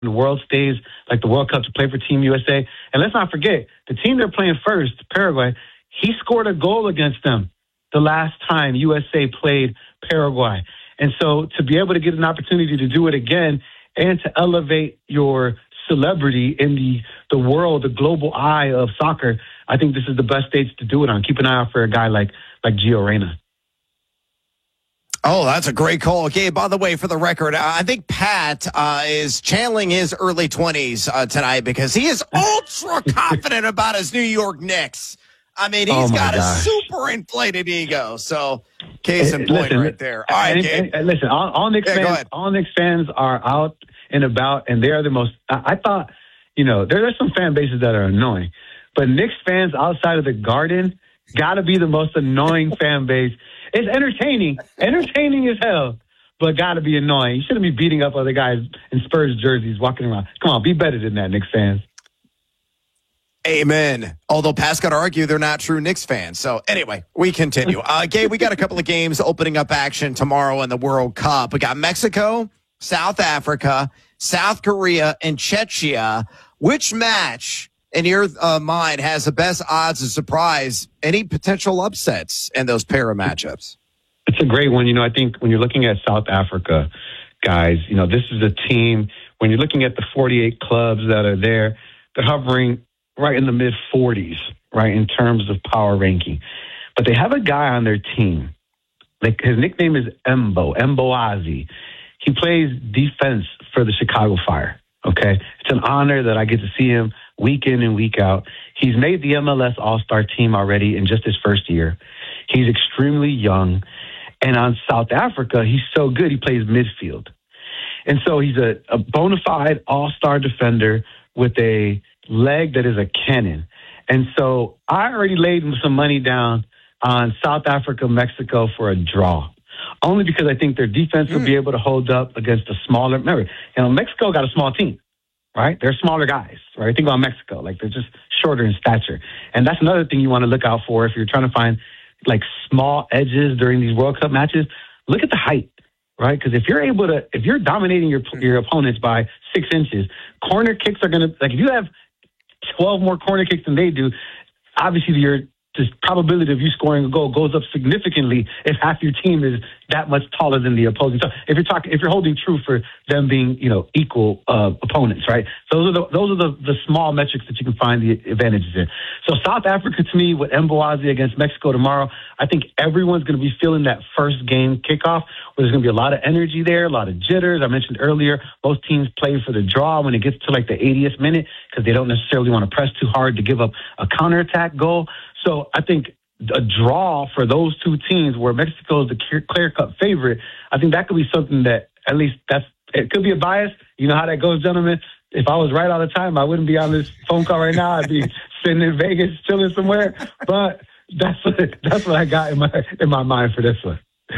the world stage, like the World Cup, to play for Team USA. And let's not forget, the team they're playing first, Paraguay, he scored a goal against them the last time USA played Paraguay. And so to be able to get an opportunity to do it again and to elevate your celebrity in the world, the global eye of soccer, I think this is the best stage to do it on. Keep an eye out for a guy like Gio Reyna. Oh, that's a great call. Okay, by the way, for the record, I think Pat is channeling his early 20s tonight because he is ultra confident about his New York Knicks. I mean, he's got a super inflated ego. So, case in point right there. All right, Gabe. Listen, all Knicks fans are out and about, and they are the most. I thought, there are some fan bases that are annoying, but Knicks fans outside of the Garden got to be the most annoying fan base. It's entertaining as hell, but got to be annoying. You shouldn't be beating up other guys in Spurs jerseys walking around. Come on, be better than that, Knicks fans. Amen. Although Pat's got to argue they're not true Knicks fans. So anyway, we continue. Gabe, we got a couple of games opening up action tomorrow in the World Cup. We got Mexico, South Africa, South Korea, and Czechia. Which match in your mind has the best odds of surprise, any potential upsets in those pair of matchups? It's a great one. I think when you're looking at South Africa, guys, this is a team, when you're looking at the 48 clubs that are there, they're hovering right in the mid-40s, right, in terms of power ranking. But they have a guy on their team. His nickname is Mboazi. He plays defense for the Chicago Fire, okay? It's an honor that I get to see him week in and week out. He's made the MLS All-Star team already in just his first year. He's extremely young. And on South Africa, he's so good, he plays midfield. And so he's a bona fide all-star defender with a leg that is a cannon. And so I already laid some money down on South Africa, Mexico for a draw, only because I think their defense will be able to hold up against a smaller. Remember, Mexico got a small team, right? They're smaller guys, right? Think about Mexico. They're just shorter in stature. And that's another thing you want to look out for if you're trying to find, small edges during these World Cup matches. Look at the height, right? Because if you're dominating your opponents by 6 inches, corner kicks are going to, if you have 12 more corner kicks than they do, obviously the probability of you scoring a goal goes up significantly if half your team is that much taller than the opposing. So if you're holding true for them being, equal opponents, right? Those are the small metrics that you can find the advantages in. So South Africa, to me, with Mboazi against Mexico tomorrow, I think everyone's going to be feeling that first game kickoff where there's going to be a lot of energy there, a lot of jitters. I mentioned earlier, most teams play for the draw when it gets to the 80th minute because they don't necessarily want to press too hard to give up a counterattack goal. So I think a draw for those two teams where Mexico is the clear-cut favorite, I think that could be something that at least it could be a bias. You know how that goes, gentlemen. If I was right all the time, I wouldn't be on this phone call right now. I'd be sitting in Vegas, chilling somewhere. But that's what I got in my mind for this one.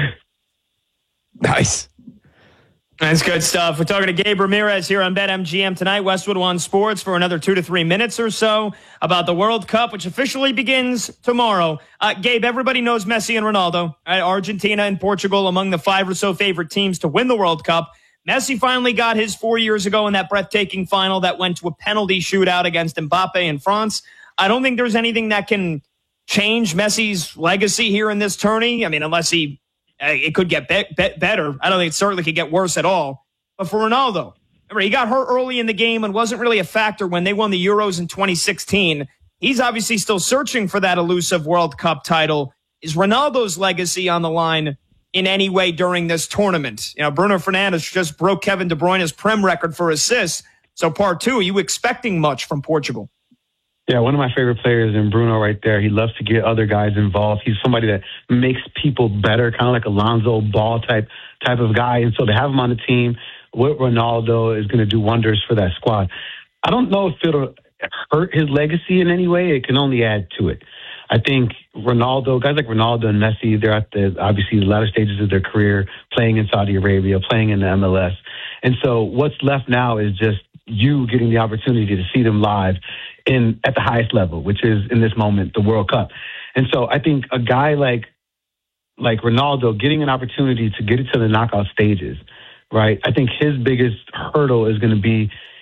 Nice. That's good stuff. We're talking to Gabe Ramirez here on BetMGM tonight. Westwood One Sports for another 2 to 3 minutes or so about the World Cup, which officially begins tomorrow. Gabe, everybody knows Messi and Ronaldo. Right? Argentina and Portugal among the 5 or so favorite teams to win the World Cup. Messi finally got his 4 years ago in that breathtaking final that went to a penalty shootout against Mbappe in France. I don't think there's anything that can change Messi's legacy here in this tourney. I mean, unless it could get better. I don't think it certainly could get worse at all. But for Ronaldo, remember, he got hurt early in the game and wasn't really a factor when they won the Euros in 2016. He's obviously still searching for that elusive World Cup title. Is Ronaldo's legacy on the line in any way during this tournament? Bruno Fernandes just broke Kevin De Bruyne's Prem record for assists. So part 2, are you expecting much from Portugal? Yeah, one of my favorite players in Bruno right there. He loves to get other guys involved. He's somebody that makes people better, kind of like a Lonzo Ball type of guy. And so to have him on the team with Ronaldo is going to do wonders for that squad. I don't know if it'll hurt his legacy in any way. It can only add to it. I think guys like Ronaldo and Messi, they're at obviously the latter stages of their career, playing in Saudi Arabia, playing in the MLS. And so what's left now is just you getting the opportunity to see them live at the highest level, which is in this moment the World Cup. And so I think a guy like Ronaldo getting an opportunity to get it to the knockout stages, right? I think his biggest hurdle is going to be